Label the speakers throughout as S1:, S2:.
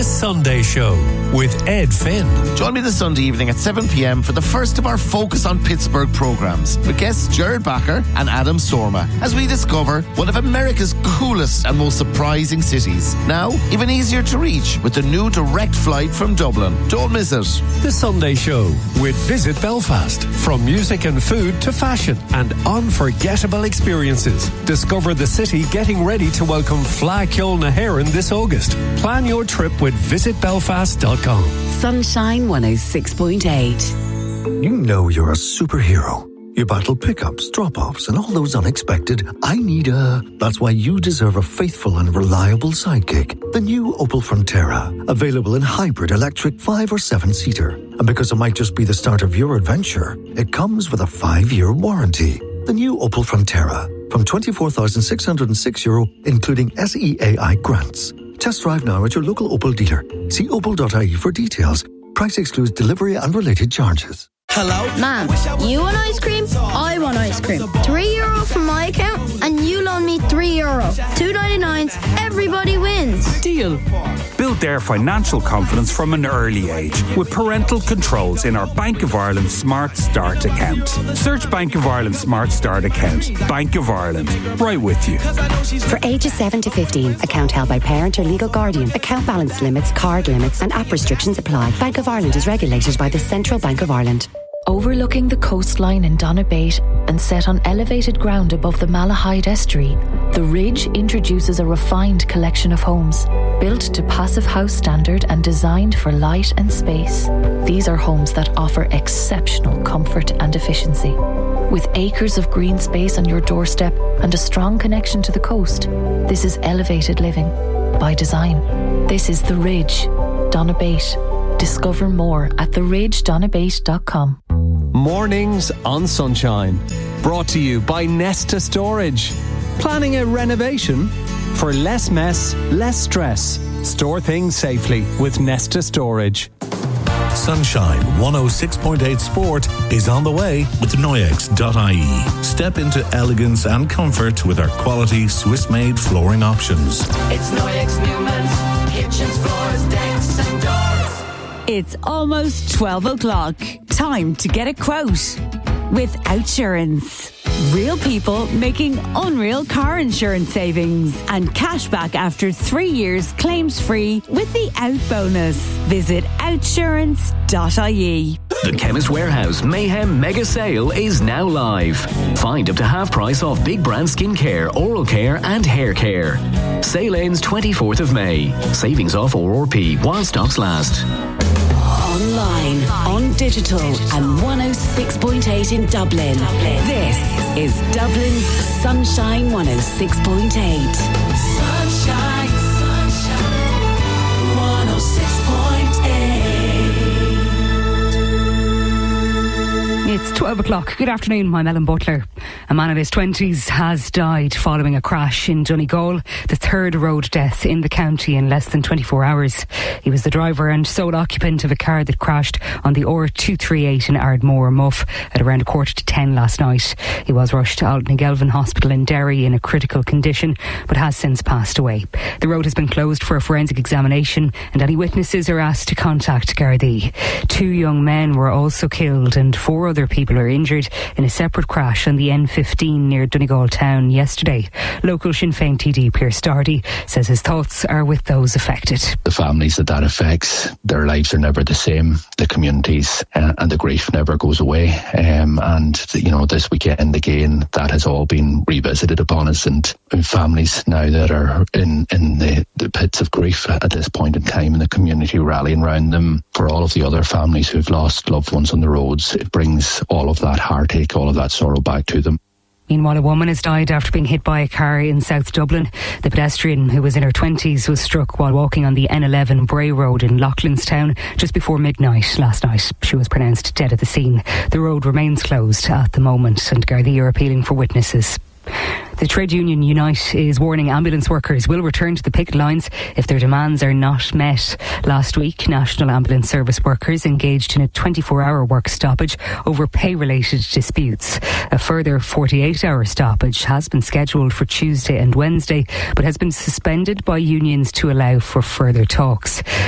S1: The Sunday Show with Ed Finn.
S2: Join me this Sunday evening at 7 p.m. for the first of our Focus on Pittsburgh programmes with guests Jared Backer and Adam Sorma as we discover one of America's coolest and most surprising cities. Now, even easier to reach with the new direct flight from Dublin. Don't miss it.
S1: The Sunday Show with Visit Belfast. From music and food to fashion and unforgettable experiences. Discover the city getting ready to welcome Fleadh Cheoil na hÉireann this August. Plan your trip with visitbelfast.com.
S3: Sunshine 106.8.
S4: You know you're a superhero. You battle pickups, drop-offs, and all those unexpected, That's why you deserve a faithful and reliable sidekick. The new Opel Frontera. Available in hybrid, electric, 5 or 7-seater. And because it might just be the start of your adventure, it comes with a 5-year warranty. The new Opel Frontera. From €24,606, including SEAI grants. Test drive now at your local Opel dealer. See opel.ie for details. Price excludes delivery and related charges.
S5: Hello?
S6: Ma'am, you want ice cream? I want ice cream. €3 from my account and you loan me €3. $2.99, everybody wins.
S7: Deal. Build their financial confidence from an early age with parental controls in our Bank of Ireland Smart Start account. Search Bank of Ireland Smart Start account. Bank of Ireland. Right with you.
S3: For ages 7 to 15, account held by parent or legal guardian. Account balance limits, card limits and app restrictions apply. Bank of Ireland is regulated by the Central Bank of Ireland.
S8: Overlooking the coastline in Donabate and set on elevated ground above the Malahide Estuary, the Ridge introduces a refined collection of homes, built to Passive House standard and designed for light and space. These are homes that offer exceptional comfort and efficiency. With acres of green space on your doorstep and a strong connection to the coast, this is elevated living by design. This is the Ridge, Donabate. Discover more at theridgedonabate.com.
S9: Mornings on Sunshine. Brought to you by Nesta Storage. Planning a renovation? For less mess, less stress. Store things safely with Nesta Storage.
S10: Sunshine 106.8 Sport is on the way with Noyex.ie. Step into elegance and comfort with our quality Swiss-made flooring options.
S11: It's Noyex Newman's kitchens, floors, decks and doors.
S12: It's almost 12 o'clock. Time to get a quote with Outsurance. Real people making unreal car insurance savings and cashback after 3 years claims free with the Out bonus. Visit outsurance.ie.
S13: The Chemist Warehouse Mayhem Mega Sale is now live. Find up to half price off big brand skincare, oral care and hair care. Sale ends 24th of May. Savings off ORP while stocks last.
S3: Online, on digital and 106.8 in Dublin. This is Dublin's Sunshine 106.8.
S11: Sunshine, sunshine, 106.8.
S14: It's 12 o'clock. Good afternoon, I'm Ellen Butler. A man in his 20s has died following a crash in Donegal, the third road death in the county in less than 24 hours. He was the driver and sole occupant of a car that crashed on the R238 in Ardmore, Muff, at around 9:45 last night. He was rushed to Altnagelvin Hospital in Derry in a critical condition, but has since passed away. The road has been closed for a forensic examination, and any witnesses are asked to contact Gardaí. 2 young men were also killed and 4 other people are injured in a separate crash on the N15 near Donegal town yesterday. Local Sinn Féin TD Pierce Doherty says his thoughts are with those affected.
S15: The families that affects, their lives are never the same. The communities and the grief never goes away. This weekend again, that has all been revisited upon us, and families now that are in the pits of grief at this point in time, and the community rallying around them. For all of the other families who've lost loved ones on the roads, it brings all of that heartache, all of that sorrow back to them.
S14: Meanwhile, a woman has died after being hit by a car in South Dublin. The pedestrian, who was in her 20s, was struck while walking on the N11 Bray Road in Loughlinstown just before midnight last night. She was pronounced dead at the scene. The road remains closed at the moment, and Gardaí are appealing for witnesses. The trade union Unite is warning ambulance workers will return to the picket lines if their demands are not met. Last week, National Ambulance Service workers engaged in a 24-hour work stoppage over pay-related disputes. A further 48-hour stoppage has been scheduled for Tuesday and Wednesday, but has been suspended by unions to allow for further talks.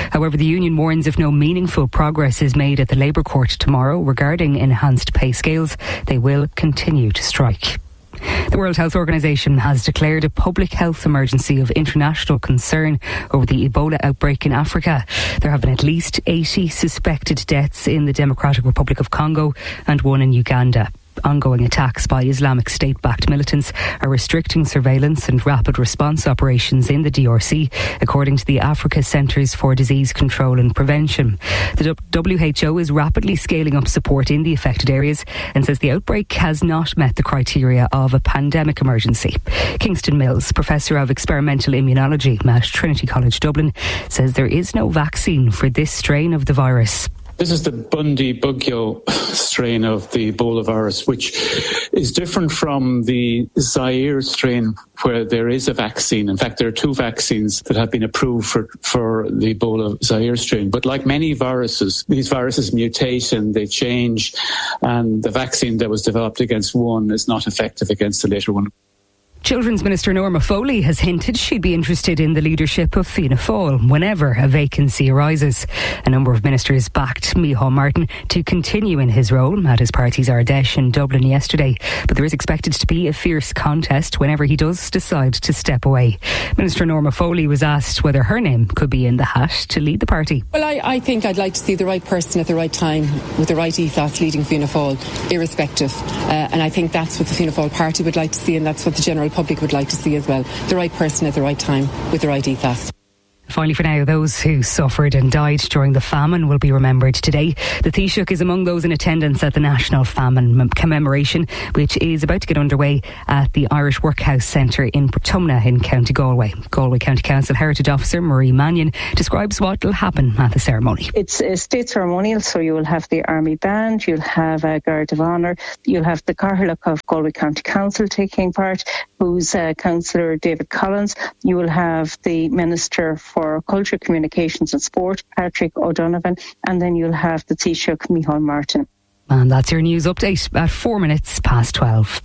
S14: However, the union warns if no meaningful progress is made at the Labour Court tomorrow regarding enhanced pay scales, they will continue to strike. The World Health Organization has declared a public health emergency of international concern over the Ebola outbreak in Africa. There have been at least 80 suspected deaths in the Democratic Republic of Congo and one in Uganda. Ongoing attacks by Islamic State-backed militants are restricting surveillance and rapid response operations in the DRC, according to the Africa Centres for Disease Control and Prevention. The WHO is rapidly scaling up support in the affected areas and says the outbreak has not met the criteria of a pandemic emergency. Kingston Mills, Professor of Experimental Immunology at Trinity College Dublin, says there is no vaccine for this strain of the virus.
S5: This is the Bundibugyo strain of the Ebola virus, which is different from the Zaire strain, where there is a vaccine. In fact, there are 2 vaccines that have been approved for the Ebola Zaire strain. But like many viruses, these viruses mutate and they change, and the vaccine that was developed against one is not effective against the later one.
S14: Children's Minister Norma Foley has hinted she'd be interested in the leadership of Fianna Fáil whenever a vacancy arises. A number of ministers backed Micheál Martin to continue in his role at his party's Ardèche in Dublin yesterday, but there is expected to be a fierce contest whenever he does decide to step away. Minister Norma Foley was asked whether her name could be in the hat to lead the party.
S16: Well, I think I'd like to see the right person at the right time with the right ethos leading Fianna Fáil, irrespective. And I think that's what the Fianna Fáil party would like to see, and that's what the general public would like to see as well. The right person at the right time with the right ethos.
S14: Finally, for now, those who suffered and died during the famine will be remembered today. The Taoiseach is among those in attendance at the National Famine Commemoration, which is about to get underway at the Irish Workhouse Centre in Portumna in County Galway. Galway County Council Heritage Officer Marie Mannion describes what will happen at the ceremony.
S17: It's a state ceremonial, so you will have the Army Band, you'll have a Guard of Honour, you'll have the Cathaoirleach of Galway County Council taking part, who's Councillor David Collins. You will have the Minister for Culture, Communications and Sport, Patrick O'Donovan, and then you'll have the Taoiseach, Micheál Martin.
S14: And that's your news update at 4 minutes past 12.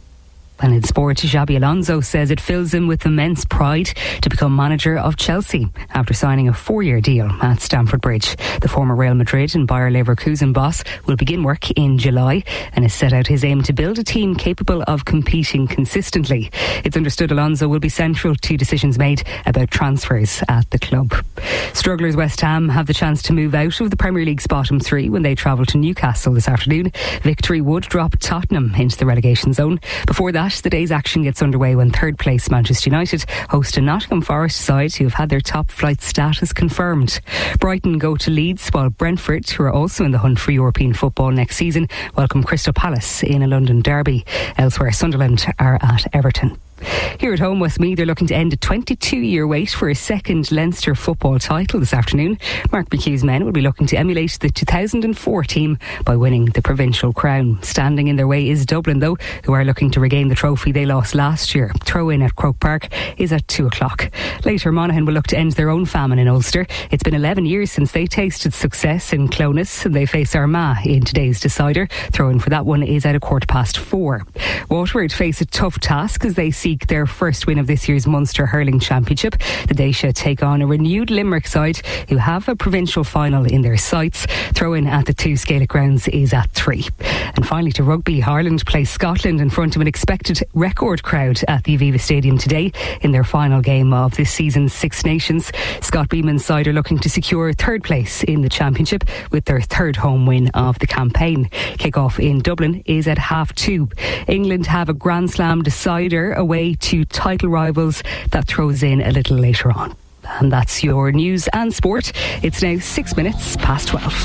S14: And in sport, Xabi Alonso says it fills him with immense pride to become manager of Chelsea after signing a 4-year deal at Stamford Bridge. The former Real Madrid and Bayer Leverkusen boss will begin work in July and has set out his aim to build a team capable of competing consistently. It's understood Alonso will be central to decisions made about transfers at the club. Strugglers West Ham have the chance to move out of the Premier League's bottom 3 when they travel to Newcastle this afternoon. Victory would drop Tottenham into the relegation zone. Before that, the day's action gets underway when third place Manchester United host a Nottingham Forest side who have had their top flight status confirmed. Brighton go to Leeds, while Brentford, who are also in the hunt for European football next season, welcome Crystal Palace in a London derby. Elsewhere, Sunderland are at Everton. Here at home, Westmeath are looking to end a 22-year wait for a second Leinster football title this afternoon. Mark McHugh's men will be looking to emulate the 2004 team by winning the provincial crown. Standing in their way is Dublin, though, who are looking to regain the trophy they lost last year. Throw-in at Croke Park is at 2 o'clock. Later, Monaghan will look to end their own famine in Ulster. It's been 11 years since they tasted success in Clonus, and they face Armagh in today's decider. Throw-in for that one is at 4:15. Waterford face a tough task as they seek their first win of this year's Munster Hurling Championship. The Dacia take on a renewed Limerick side who have a provincial final in their sights. Throw-in at the 2 Gaelic grounds is at 3. And finally to rugby, Ireland plays Scotland in front of an expected record crowd at the Aviva Stadium today in their final game of this season's Six Nations. Scott Beeman's side are looking to secure third place in the championship with their third home win of the campaign. Kick-off in Dublin is at 2:30. England have a Grand Slam decider away to title rivals that throws in a little later on. And that's your news and sport. It's now 6 minutes past 12.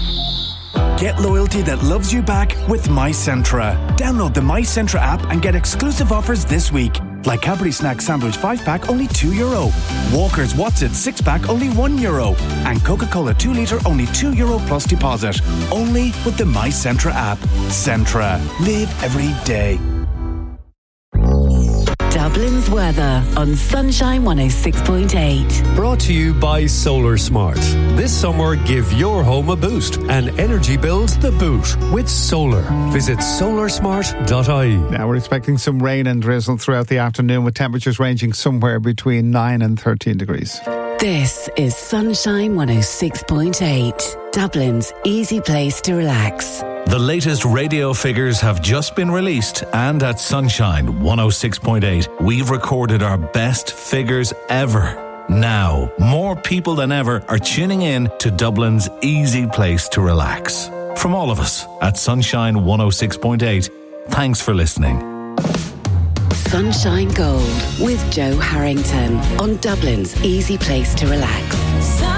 S18: Get loyalty that loves you back with MyCentra. Download the MyCentra app and get exclusive offers this week. Like Cadbury Snack Sandwich 5-pack only €2. Walker's What's It 6-pack only €1. And Coca-Cola 2 litre only €2 plus deposit. Only with the MyCentra app. Centra. Live every day.
S12: Dublin's weather on Sunshine 106.8.
S1: Brought to you by Solar Smart. This summer, give your home a boost and energy bills the boot with solar. Visit solarsmart.ie.
S19: Now we're expecting some rain and drizzle throughout the afternoon with temperatures ranging somewhere between 9 and 13 degrees. This is Sunshine 106.8, Dublin's easy place to relax.
S10: The latest radio figures have just been released, and at Sunshine 106.8, we've recorded our best figures ever. Now, more people than ever are tuning in to Dublin's easy place to relax. From all of us at Sunshine 106.8, thanks for listening.
S19: Sunshine Gold with Joe Harrington on Dublin's easy place to relax.